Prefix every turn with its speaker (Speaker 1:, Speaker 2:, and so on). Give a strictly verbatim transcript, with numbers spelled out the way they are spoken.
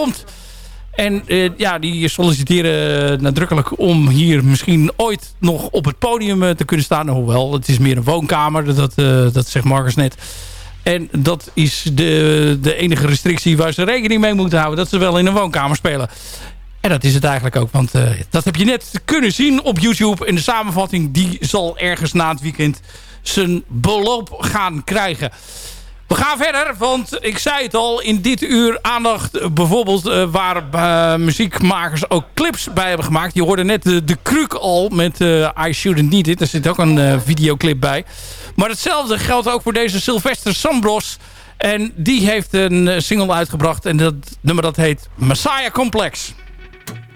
Speaker 1: komt. En uh, ja, die solliciteren nadrukkelijk om hier misschien ooit nog op het podium uh, te kunnen staan. Hoewel, het is meer een woonkamer, dat, uh, dat zegt Marcus net. En dat is de, de enige restrictie waar ze rekening mee moeten houden. Dat ze wel in een woonkamer spelen. En dat is het eigenlijk ook. Want uh, dat heb je net kunnen zien op YouTube. En de samenvatting die zal ergens na het weekend zijn beloop gaan krijgen. We gaan verder, want ik zei het al, in dit uur aandacht bijvoorbeeld uh, waar uh, muziekmakers ook clips bij hebben gemaakt. Je hoorde net de, de Kruk al met uh, I Shouldn't Need It. Er zit ook een uh, videoclip bij. Maar hetzelfde geldt ook voor deze Sylvester Sambros. En die heeft een single uitgebracht en dat nummer dat heet Messiah Complex.